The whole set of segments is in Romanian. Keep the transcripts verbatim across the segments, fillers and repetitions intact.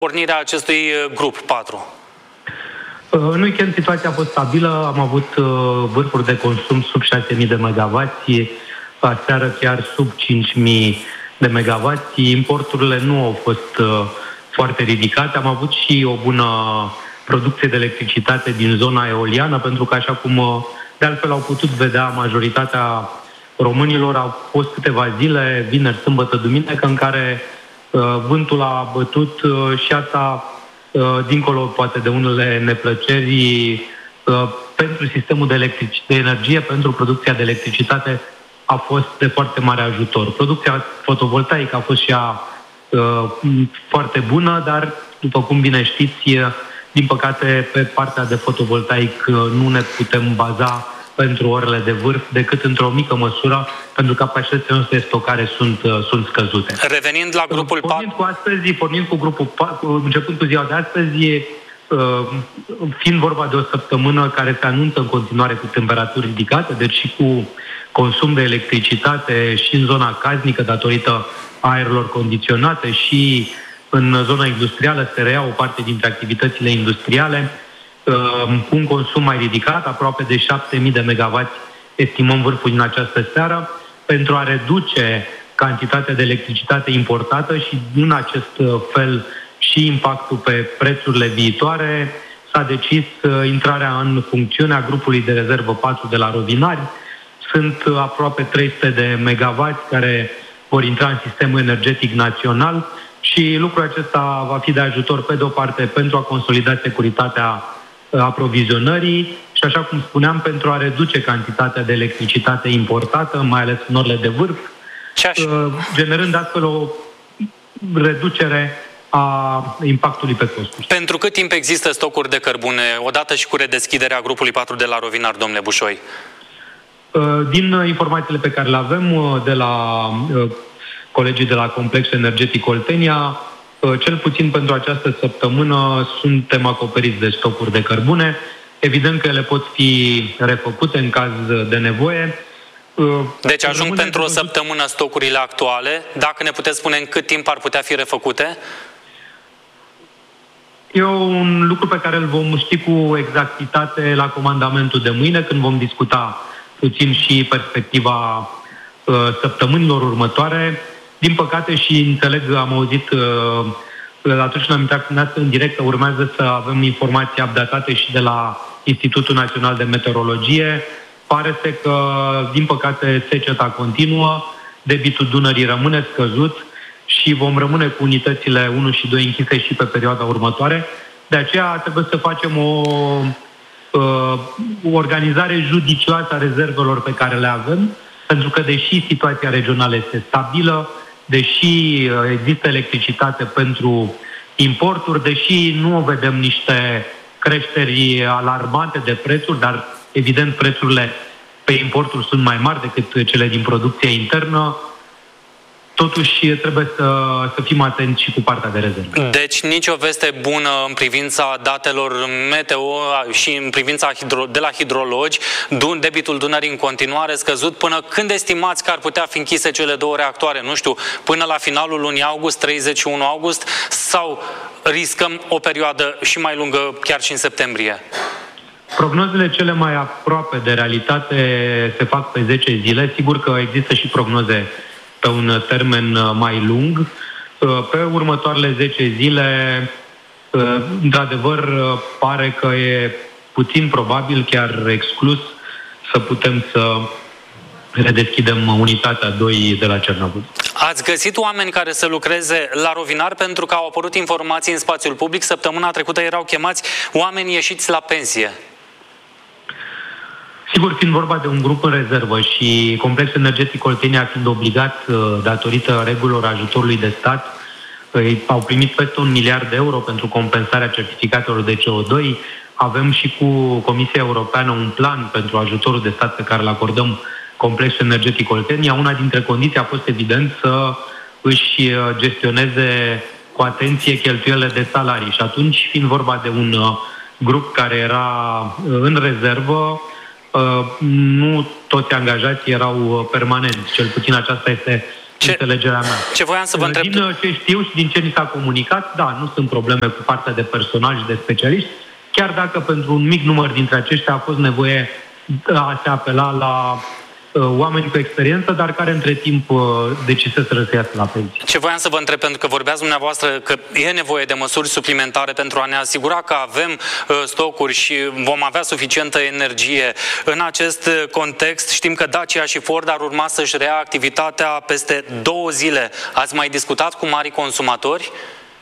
pornirea acestui grup patru? În weekend situația a fost stabilă, am avut vârfuri de consum sub șase mii de megawatts, aseară chiar sub cinci mii de megawatts. Importurile nu au fost foarte ridicate, am avut și o bună producție de electricitate din zona eoliană, pentru că, așa cum de altfel au putut vedea majoritatea românilor, au fost câteva zile, vineri, sâmbătă, duminică, în care uh, vântul a bătut uh, și asta, uh, dincolo poate de unele neplăceri, uh, pentru sistemul de, electric- de energie, pentru producția de electricitate, a fost de foarte mare ajutor. Producția fotovoltaică a fost și ea uh, foarte bună, dar, după cum bine știți, din păcate, pe partea de fotovoltaic nu ne putem baza pentru orele de vârf decât într-o mică măsură, pentru că capacitățile noastre de stocare sunt, sunt scăzute. Revenind la grupul pornind cu astăzi, pornind cu grupul patru, începând cu ziua de astăzi, fiind vorba de o săptămână care se anunță în continuare cu temperaturi ridicate, deci și cu consum de electricitate și în zona casnică datorită aerelor condiționate și în zona industrială se reia o parte dintre activitățile industriale, cu un consum mai ridicat, aproape de șapte mii de megawatts, estimăm vârful din această seară, pentru a reduce cantitatea de electricitate importată și, în acest fel, și impactul pe prețurile viitoare, s-a decis intrarea în funcțiune a grupului de rezervă patru de la Rovinari. Sunt aproape trei sute de megawatts care vor intra în sistemul energetic național și lucrul acesta va fi de ajutor, pe de o parte, pentru a consolida securitatea aprovizionării și, așa cum spuneam, pentru a reduce cantitatea de electricitate importată, mai ales în orele de vârf, generând astfel o reducere a impactului pe costuri. Pentru cât timp există stocuri de cărbune, odată și cu redeschiderea grupului patru de la Rovinari, domnule Bușoi? Din informațiile pe care le avem de la colegii de la Complexul Energetic Oltenia, cel puțin pentru această săptămână suntem acoperiți de stocuri de cărbune. Evident că ele pot fi refăcute în caz de nevoie. Deci ajung pentru o săptămână stocurile actuale. Dacă ne puteți spune în cât timp ar putea fi refăcute? E un lucru pe care îl vom ști cu exactitate la comandamentul de mâine, când vom discuta puțin și perspectiva uh, săptămânilor următoare. Din păcate, și înțeleg, am auzit uh, atunci când am intrat cu noastră în direct, că urmează să avem informații updatate și de la Institutul Național de Meteorologie. Pare să că, din păcate, seceta continuă, debitul Dunării rămâne scăzut și vom rămâne cu unitățile unu și doi închise și pe perioada următoare. De aceea trebuie să facem o, uh, o organizare judicioasă a rezervelor pe care le avem, pentru că, deși situația regională este stabilă, deși există electricitate pentru importuri, deși nu vedem niște creșteri alarmante de prețuri, dar evident prețurile pe importuri sunt mai mari decât cele din producția internă, totuși trebuie să, să fim atenți și cu partea de rezerve. Deci nicio veste bună în privința datelor meteo și în privința hidro, de la hidrologi, debitul Dunării în continuare scăzut. Până când estimați că ar putea fi închise cele două reactoare? Nu știu, până la finalul lunii august, treizeci și unu august, sau riscăm o perioadă și mai lungă, chiar și în septembrie? Prognozele cele mai aproape de realitate se fac pe zece zile. Sigur că există și prognoze pe un termen mai lung. Pe următoarele zece zile, într-adevăr, pare că e puțin probabil, chiar exclus, să putem să redeschidem unitatea doi de la Cernăuți. Ați găsit oameni care să lucreze la Rovinari, pentru că au apărut informații în spațiul public. Săptămâna trecută erau chemați oameni ieșiți la pensie. Sigur, fiind vorba de un grup în rezervă și Complexul Energetic Oltenia fiind obligat, datorită regulilor ajutorului de stat, au primit peste un miliard de euro pentru compensarea certificatelor de C O doi. Avem și cu Comisia Europeană un plan pentru ajutorul de stat pe care îl acordăm Complexul Energetic Oltenia. Una dintre condiții a fost, evident, să își gestioneze cu atenție cheltuielile de salarii. Și atunci, fiind vorba de un grup care era în rezervă, nu toți angajații erau permanenți. Cel puțin aceasta este ce, înțelegerea mea. Ce voiam să vă întreb... Din ce știu și din ce ni s-a comunicat, da, nu sunt probleme cu partea de personal și de specialiști, chiar dacă pentru un mic număr dintre aceștia a fost nevoie a se apela la uh, oameni cu experiență, dar care între timp uh, deciseseră să iasă la pensie. Ce voiam să vă întreb, pentru că vorbeați dumneavoastră că e nevoie de măsuri suplimentare pentru a ne asigura că avem uh, stocuri și vom avea suficientă energie. În acest context știm că Dacia și Ford ar urma să-și reia activitatea peste două zile. Ați mai discutat cu mari consumatori?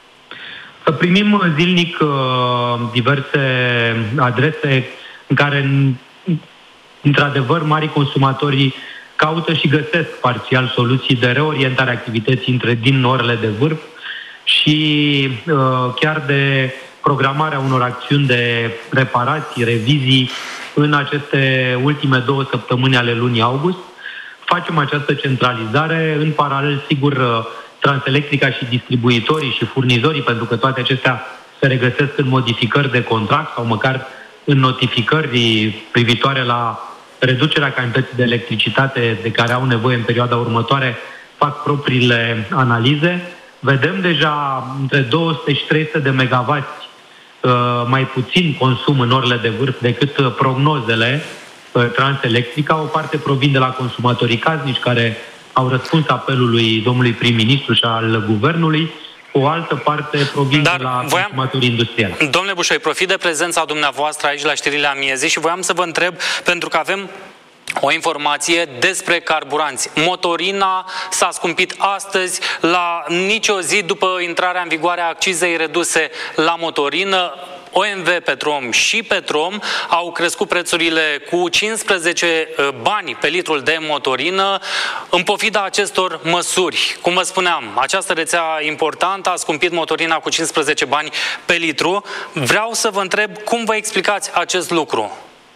Primim zilnic uh, diverse adrese în care, într-adevăr, mari consumatorii caută și găsesc parțial soluții de reorientare a activității între din orele de vârf și uh, chiar de programarea unor acțiuni de reparații, revizii în aceste ultime două săptămâni ale lunii august. Facem această centralizare, în paralel, sigur, uh, Transelectrica și distribuitorii și furnizorii, pentru că toate acestea se regăsesc în modificări de contract sau măcar în notificări privitoare la reducerea cantității de electricitate de care au nevoie în perioada următoare, fac propriile analize. Vedem deja între două sute și trei sute de megawatts mai puțin consum în orele de vârf decât prognozele Transelectrica. O parte provin de la consumatorii casnici care au răspuns apelului domnului prim-ministru și al guvernului, o altă parte provine de la consumatorii industriali. Domnule Bușoi, profit de prezența dumneavoastră aici la știrile amiezii și voiam să vă întreb, pentru că avem o informație despre carburanți. Motorina s-a scumpit astăzi, la nicio zi după intrarea în vigoare a accizei reduse la motorină. O M V Petrom și Petrom au crescut prețurile cu cincisprezece bani pe litrul de motorină în pofida acestor măsuri. Cum vă spuneam, această rețea importantă a scumpit motorina cu cincisprezece bani pe litru. Vreau să vă întreb cum vă explicați acest lucru.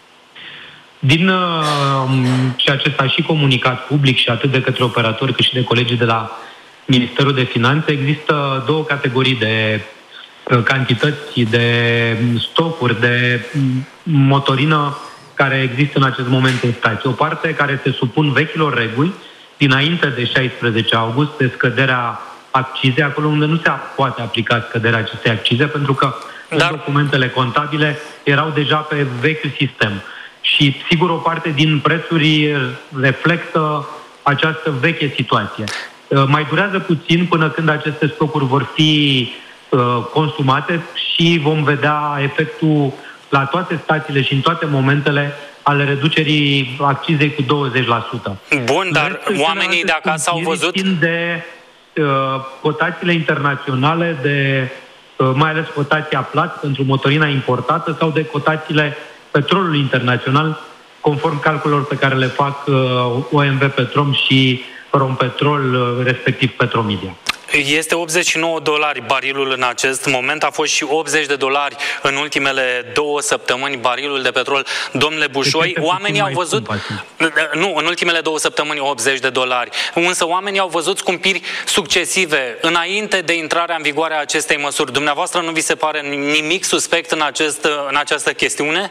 Din uh, ceea ce s-a și comunicat public și atât de către operatori cât și de colegii de la Ministerul de Finanțe, există două categorii de cantități de stocuri de motorină care există în acest moment în stație. O parte care se supun vechilor reguli dinainte de șaisprezece august, de scăderea accizei, acolo unde nu se poate aplica scăderea acestei accize, pentru că Dar... documentele contabile erau deja pe vechiul sistem. Și, sigur, o parte din prețuri reflectă această veche situație. Mai durează puțin până când aceste stocuri vor fi consumate și vom vedea efectul la toate stațiile și în toate momentele ale reducerii accizei cu douăzeci la sută. Bun, dar oamenii de acasă au văzut... de uh, cotațiile internaționale, de uh, mai ales cotația plat pentru motorina importată sau de cotațiile petrolului internațional, conform calculelor pe care le fac uh, O M V Petrom și Rompetrol, uh, respectiv Petromedia. Este optzeci și nouă dolari barilul în acest moment, a fost și optzeci de dolari în ultimele două săptămâni barilul de petrol. Domnule Bușoi, oamenii au văzut... Nu, în ultimele două săptămâni optzeci de dolari. Însă oamenii au văzut scumpiri succesive înainte de intrarea în vigoare a acestei măsuri. Dumneavoastră nu vi se pare nimic suspect în, acest, în această chestiune?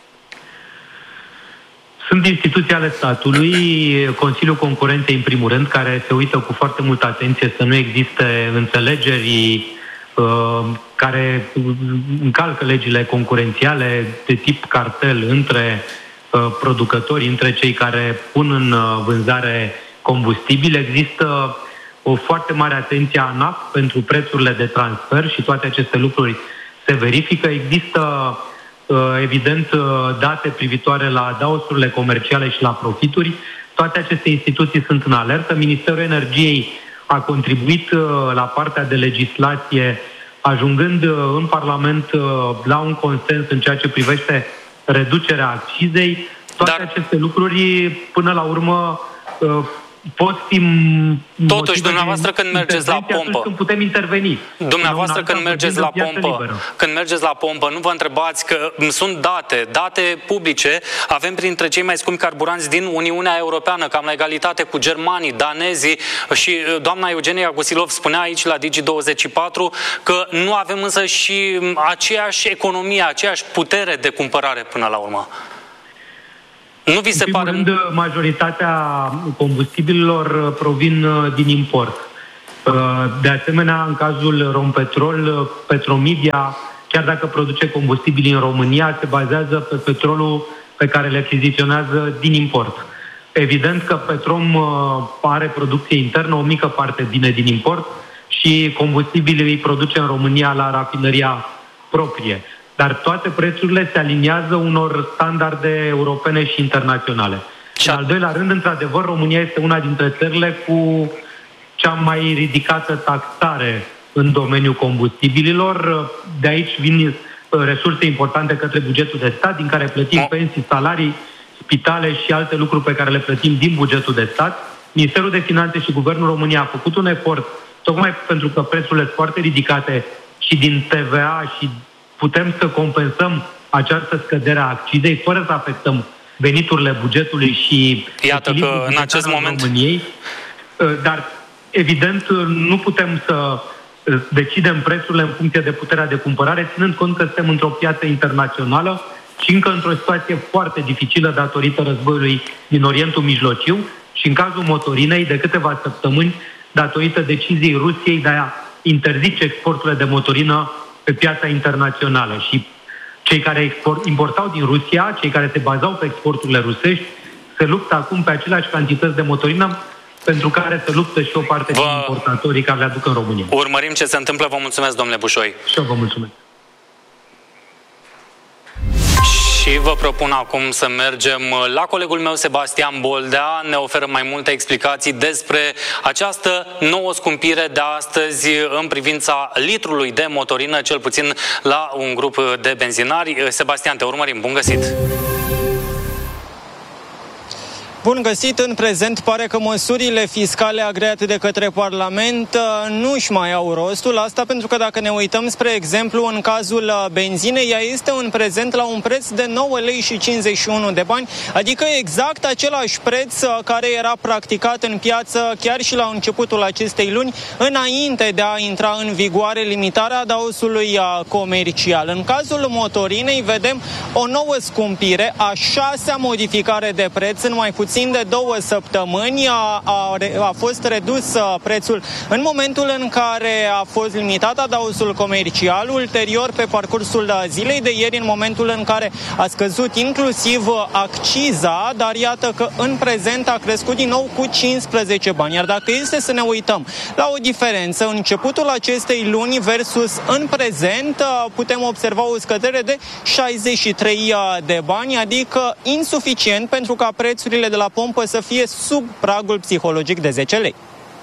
Sunt instituții ale statului, Consiliul Concurenței în primul rând, care se uită cu foarte multă atenție să nu existe înțelegeri uh, care încalcă legile concurențiale de tip cartel între uh, producători, între cei care pun în uh, vânzare combustibil. Există o foarte mare atenție a ANAP pentru prețurile de transfer și toate aceste lucruri se verifică. Există evident date privitoare la adaosurile comerciale și la profituri. Toate aceste instituții sunt în alertă. Ministerul Energiei a contribuit la partea de legislație, ajungând în Parlament la un consens în ceea ce privește reducerea accizei. Toate Dar... aceste lucruri, până la urmă, pot fi... Totuși, dumneavoastră când mergeți la pompă... Când putem interveni. Dumneavoastră când mergeți la pompă, când mergeți la pompă, nu vă întrebați că sunt date, date publice, avem printre cei mai scumpi carburanți din Uniunea Europeană, cam la egalitate cu germanii, danezii și doamna Eugenia Gusilov spunea aici la Digi douăzeci și patru că nu avem însă și aceeași economie, aceeași putere de cumpărare până la urmă. Nu vi se în pare... rând, majoritatea combustibililor provin din import. De asemenea, în cazul Rompetrol, Petromedia, chiar dacă produce combustibili în România, se bazează pe petrolul pe care le achiziționează din import. Evident că Petrom are producție internă, o mică parte vine din import și combustibilii îi produce în România la rafinăria proprie. Dar toate prețurile se aliniază unor standarde europene și internaționale. Și în al doilea rând, într-adevăr, România este una dintre țările cu cea mai ridicată taxare în domeniul combustibililor. De aici vin resurse importante către bugetul de stat, din care plătim pensii, salarii, spitale și alte lucruri pe care le plătim din bugetul de stat. Ministerul de Finanțe și Guvernul României a făcut un efort, tocmai pentru că prețurile sunt foarte ridicate și din T V A și putem să compensăm această scădere a accizei fără să afectăm veniturile bugetului și iată că în acest moment României. Dar, evident, nu putem să decidem prețurile în funcție de puterea de cumpărare, ținând cont că suntem într-o piață internațională și încă într-o situație foarte dificilă datorită războiului din Orientul Mijlociu și în cazul motorinei de câteva săptămâni datorită deciziei Rusiei de a interzice exporturile de motorină pe piața internațională. Și cei care export, importau din Rusia, cei care se bazau pe exporturile rusești, se luptă acum pe aceleași cantități de motorină pentru care se luptă și o parte Vă... din importatorii care le aduc în România. Urmărim ce se întâmplă. Vă mulțumesc, domnule Bușoi. Și eu vă mulțumesc. Și vă propun acum să mergem la colegul meu Sebastian Boldea. Ne oferă mai multe explicații despre această nouă scumpire de astăzi în privința litrului de motorină, cel puțin la un grup de benzinari. Sebastian, te urmărim. Bun găsit! Bun găsit! În prezent pare că măsurile fiscale agreate de către Parlament nu își mai au rostul. Asta pentru că dacă ne uităm, spre exemplu, în cazul benzinei, ea este în prezent la un preț de nouă lei și cincizeci și unu de bani, adică exact același preț care era practicat în piață chiar și la începutul acestei luni, înainte de a intra în vigoare limitarea adaosului comercial. În cazul motorinei vedem o nouă scumpire, a șasea modificare de preț în mai puțin de două săptămâni. A, a, a fost redus prețul în momentul în care a fost limitat adaosul comercial, ulterior pe parcursul zilei de ieri, în momentul în care a scăzut inclusiv acciza, dar iată că în prezent a crescut din nou cu cincisprezece bani. Iar dacă este să ne uităm la o diferență, începutul acestei luni versus în prezent, putem observa o scădere de șaizeci și trei de bani, adică insuficient pentru ca prețurile de la pompă să fie sub pragul psihologic de zece lei.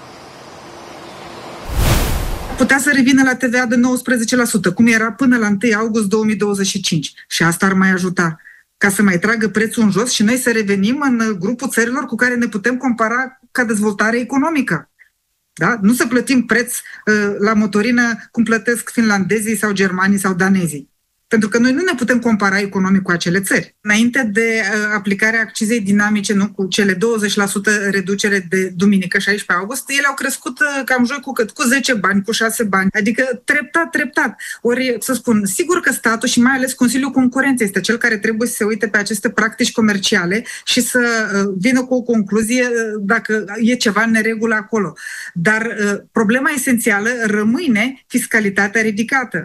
Putea să revină la T V A de nouăsprezece la sută, cum era până la întâi august două mii douăzeci și cinci. Și asta ar mai ajuta ca să mai tragă prețul în jos și noi să revenim în grupul țărilor cu care ne putem compara ca dezvoltare economică. Da? Nu să plătim preț uh, la motorină cum plătesc finlandezii sau germanii sau danezii. Pentru că noi nu ne putem compara economic cu acele țări. Înainte de uh, aplicarea accizei dinamice, nu, cu cele douăzeci la sută reducere de duminică, șaisprezece august, ele au crescut uh, cam joi cu cât? Cu zece bani, cu șase bani. Adică treptat, treptat. Ori, să spun, sigur că statul și mai ales Consiliul Concurenței este cel care trebuie să se uite pe aceste practici comerciale și să uh, vină cu o concluzie uh, dacă e ceva în neregulă acolo. Dar uh, problema esențială rămâne fiscalitatea ridicată.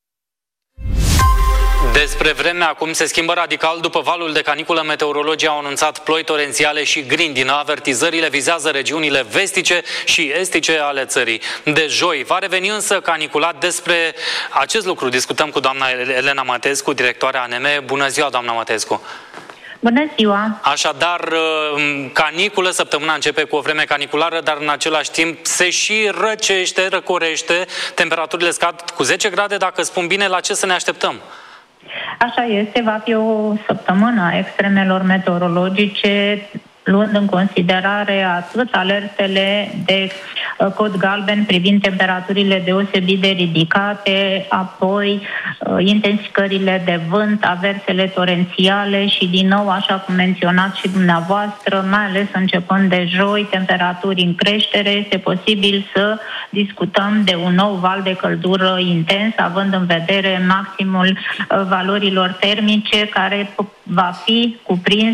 Despre vreme acum se schimbă radical după valul de caniculă. Meteorologii au anunțat ploi torențiale și grindină. Avertizările vizează regiunile vestice și estice ale țării. De joi va reveni însă caniculat. Despre acest lucru discutăm cu doamna Elena Matescu, directoarea A N M. Bună ziua, doamna Matescu! Bună ziua! Așadar, caniculă, săptămâna începe cu o vreme caniculară, dar în același timp se și răcește, răcorește, temperaturile scad cu zece grade, dacă spun bine. La ce să ne așteptăm? Așa este, va fi o săptămână a extremelor meteorologice, luând în considerare atât alertele de cod galben privind temperaturile deosebit de ridicate, apoi intensificările de vânt, aversele torențiale și, din nou, așa cum menționați și dumneavoastră, mai ales începând de joi, temperaturi în creștere. Este posibil să discutăm de un nou val de căldură intens, având în vedere maximul valorilor termice care va fi cuprins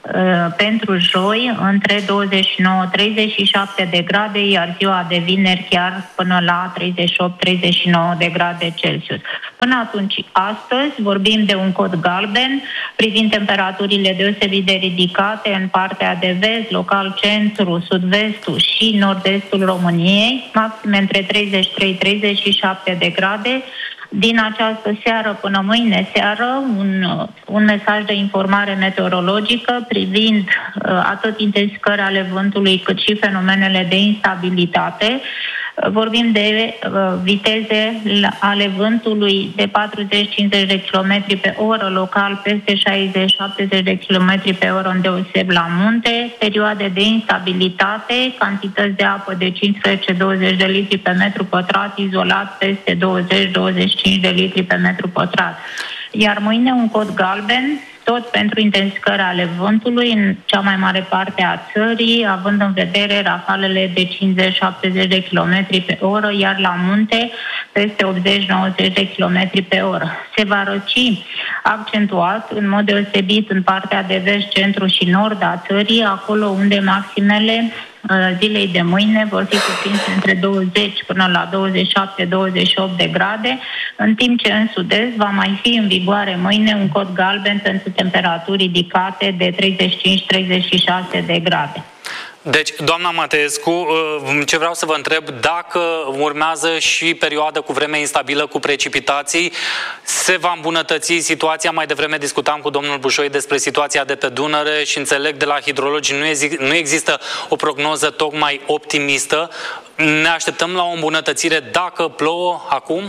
pentru joi între douăzeci și nouă treizeci și șapte de grade, iar ziua de vineri chiar până la treizeci și opt treizeci și nouă de grade Celsius. Până atunci, astăzi, vorbim de un cod galben privind temperaturile deosebit de ridicate în partea de vest, local centru, sud-vestul și nord-estul României, maxime între treizeci și trei treizeci și șapte de grade. Din această seară până mâine seară, un, un mesaj de informare meteorologică privind uh, atât intensificări ale vântului cât și fenomenele de instabilitate. Vorbim de uh, viteze ale vântului de patruzeci cincizeci de kilometri pe oră, local peste șaizeci șaptezeci de kilometri pe oră, îndeoseb la munte, perioade de instabilitate, cantități de apă de cincisprezece douăzeci de litri pe metru pătrat, izolat peste douăzeci douăzeci și cinci de litri pe metru pătrat. Iar mâine un cod galben, tot pentru intensificări ale vântului în cea mai mare parte a țării, având în vedere rafalele de cincizeci șaptezeci de kilometri pe oră, iar la munte peste optzeci nouăzeci de kilometri pe oră. Se va răci accentuat, în mod deosebit, în partea de vest, centru și nord a țării, acolo unde maximele zilei de mâine vor fi cuprinse între douăzeci până la douăzeci și șapte douăzeci și opt de grade, în timp ce în sud-est va mai fi în vigoare mâine un cod galben pentru temperaturi ridicate de treizeci și cinci treizeci și șase de grade. Deci, doamna Mateescu, ce vreau să vă întreb, dacă urmează și perioadă cu vreme instabilă, cu precipitații, se va îmbunătăți situația? Mai devreme discutam cu domnul Bușoi despre situația de pe Dunăre și înțeleg de la hidrologi nu, ex- nu există o prognoză tocmai optimistă. Ne așteptăm la o îmbunătățire dacă plouă acum?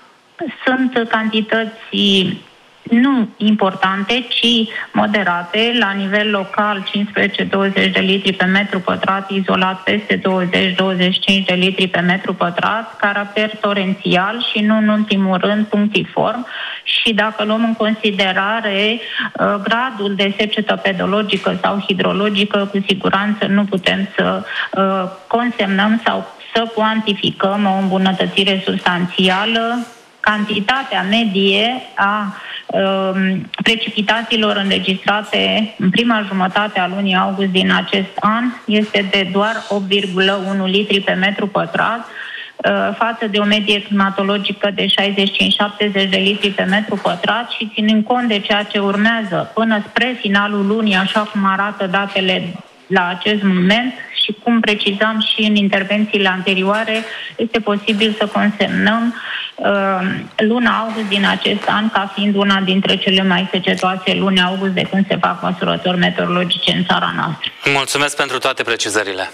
Sunt cantități nu importante, ci moderate, la nivel local cincisprezece douăzeci de litri pe metru pătrat, izolat peste douăzeci douăzeci și cinci de litri pe metru pătrat, caracter torențial și nu în ultimul rând punctiform. Și dacă luăm în considerare uh, gradul de secetă pedologică sau hidrologică, cu siguranță nu putem să uh, consemnăm sau să cuantificăm o îmbunătățire substanțială. Cantitatea medie a um, precipitațiilor înregistrate în prima jumătate a lunii august din acest an este de doar opt virgulă unu litri pe metru pătrat, uh, față de o medie climatologică de șaizeci și cinci șaptezeci de litri pe metru pătrat, și ținând cont de ceea ce urmează până spre finalul lunii, așa cum arată datele la acest moment, și cum precizam și în intervențiile anterioare, este posibil să consemnăm uh, luna august din acest an ca fiind una dintre cele mai secetoase luni august de când se fac măsurători meteorologice în țara noastră. Mulțumesc pentru toate precizările.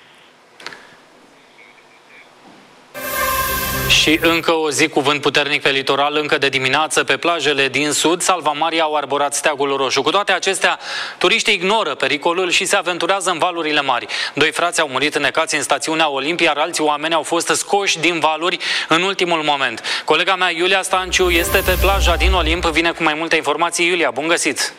Și încă o zi cu vânt puternic pe litoral, încă de dimineață pe plajele din sud, salvamarii au arborat steagul roșu. Cu toate acestea, turiștii ignoră pericolul și se aventurează în valurile mari. Doi frați au murit înecați în stațiunea Olimp, iar alții oameni au fost scoși din valuri în ultimul moment. Colega mea, Iulia Stanciu, este pe plaja din Olimp, vine cu mai multe informații. Iulia, bun găsit!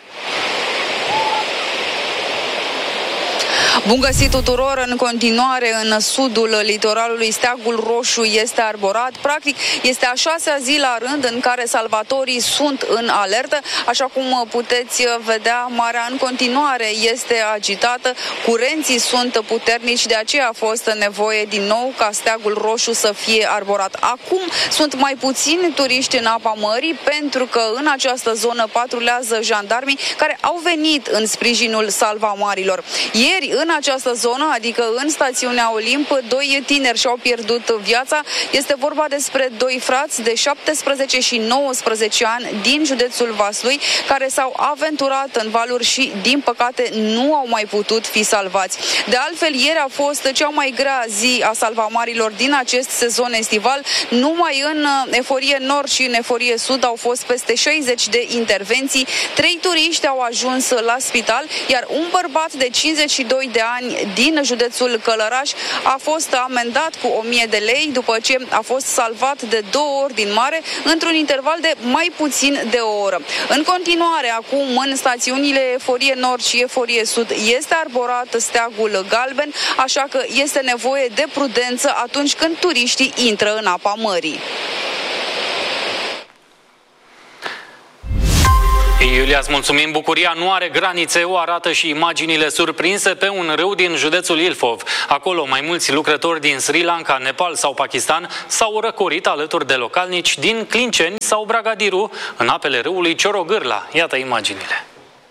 Bun găsit tuturor! În continuare, în sudul litoralului, steagul roșu este arborat. Practic, este a șasea zi la rând în care salvatorii sunt în alertă. Așa cum puteți vedea, marea în continuare este agitată, curenții sunt puternici, de aceea a fost nevoie din nou ca steagul roșu să fie arborat. Acum sunt mai puțini turiști în apa mării, pentru că în această zonă patrulează jandarmii care au venit în sprijinul salvamarilor. Ieri, în această zonă, adică în stațiunea Olimp, doi tineri și-au pierdut viața. Este vorba despre doi frați de șaptesprezece și nouăsprezece ani din județul Vaslui, care s-au aventurat în valuri și, din păcate, nu au mai putut fi salvați. De altfel, ieri a fost cea mai grea zi a salvamarilor din acest sezon estival. Numai în Eforie Nord și în Eforie Sud au fost peste șaizeci de intervenții. Trei turiști au ajuns la spital, iar un bărbat de cincizeci și doi de ani din județul Călăraș a fost amendat cu o mie de lei după ce a fost salvat de două ori din mare într-un interval de mai puțin de o oră. În continuare, acum în stațiunile Eforie Nord și Eforie Sud este arborat steagul galben, așa că este nevoie de prudență atunci când turiștii intră în apa mării. Iulia, îți mulțumim. Bucuria nu are granițe, o arată și imaginile surprinse pe un râu din județul Ilfov. Acolo mai mulți lucrători din Sri Lanka, Nepal sau Pakistan s-au răcorit alături de localnici din Clinceni sau Bragadiru în apele râului Ciorogârla. Iată imaginile.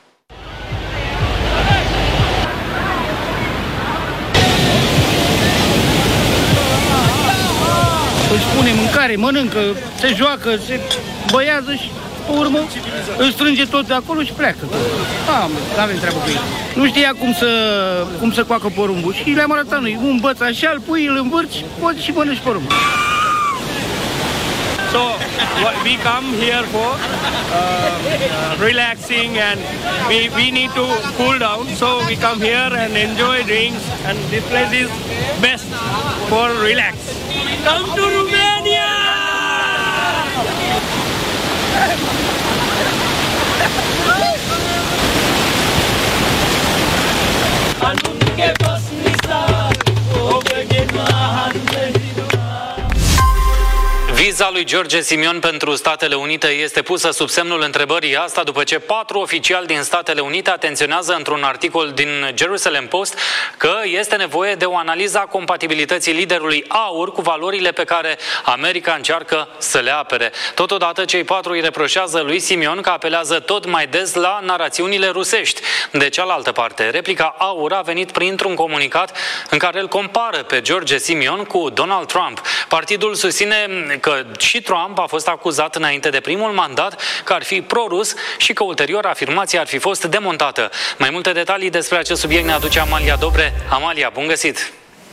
Își pune mâncare, mănâncă, se joacă, se băiază și pe urmă îl strânge tot de acolo și pleacă. Ah, nu avem treabă cu ei. Nu știa cum să, cum să coacă porumbul și le-am arătat noi. Un băț așa, îl pui, îl învârți, poți și mănânci porumbul. So we come here for uh, uh, relaxing and we, we need to cool down. So we come here and enjoy drinks and this place is best for relax. Come to Romania! Viza lui George Simion pentru Statele Unite este pusă sub semnul întrebării, asta după ce patru oficiali din Statele Unite atenționează într-un articol din Jerusalem Post că este nevoie de o analiză a compatibilității liderului AUR cu valorile pe care America încearcă să le apere. Totodată, cei patru îi reproșează lui Simion că apelează tot mai des la narațiunile rusești. De cealaltă parte, replica AUR a venit printr-un comunicat în care îl compară pe George Simion cu Donald Trump. Partidul susține că și Trump a fost acuzat înainte de primul mandat că ar fi pro-rus și că ulterior afirmația ar fi fost demontată. Mai multe detalii despre acest subiect ne aduce Amalia Dobre. Amalia, bun găsit!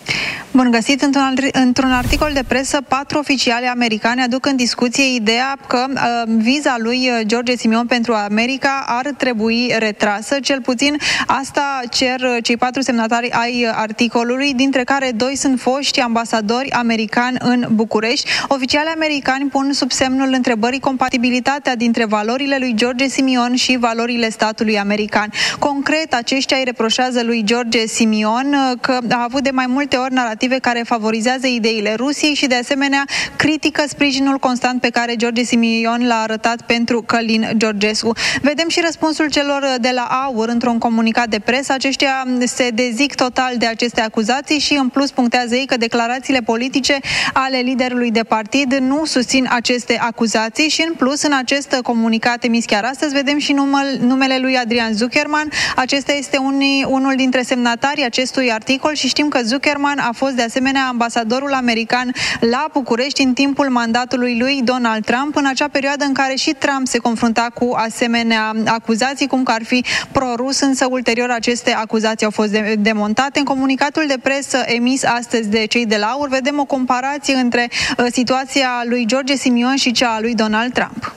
Bun găsit! Într-un, într-un articol de presă, patru oficiali americani aduc în discuție ideea că uh, viza lui George Simion pentru America ar trebui retrasă. Cel puțin asta cer cei patru semnatari ai articolului, dintre care doi sunt foști ambasadori americani în București. Oficialii americani pun sub semnul întrebării compatibilitatea dintre valorile lui George Simion și valorile statului american. Concret, aceștia îi reproșează lui George Simion că a avut de mai multe ori narative care favorizează ideile Rusiei și de asemenea critică sprijinul constant pe care George Simion l-a arătat pentru Călin Georgescu. Vedem și răspunsul celor de la AUR într-un comunicat de presă. Aceștia se dezic total de aceste acuzații și în plus punctează ei că declarațiile politice ale liderului de partid nu susțin aceste acuzații și în plus în acest comunicat emis chiar astăzi vedem și numele, numele lui Adrian Zuckerman. Acesta este unii, unul dintre semnatarii acestui articol și știm că Zuckerman a fost de asemenea ambasadorul american la București în timpul mandatului lui Donald Trump, în acea perioadă în care și Trump se confrunta cu asemenea acuzații, cum că ar fi pro-rus, însă ulterior aceste acuzații au fost de- demontate. În comunicatul de presă emis astăzi de cei de la AUR vedem o comparație între uh, situația lui George Simion și cea a lui Donald Trump.